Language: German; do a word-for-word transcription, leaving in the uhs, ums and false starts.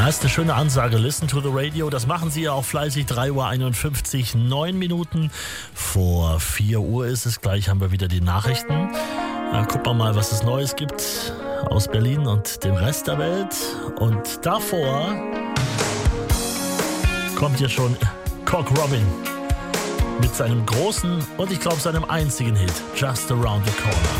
Ja, ist eine schöne Ansage. Listen to the radio. Das machen Sie ja auch fleißig. drei Uhr einundfünfzig, neun Minuten vor vier Uhr ist es. Gleich haben wir wieder die Nachrichten. Na, gucken wir mal, was es Neues gibt aus Berlin und dem Rest der Welt. Und davor kommt jetzt schon Cock Robin mit seinem großen und ich glaube seinem einzigen Hit, Just Around the Corner.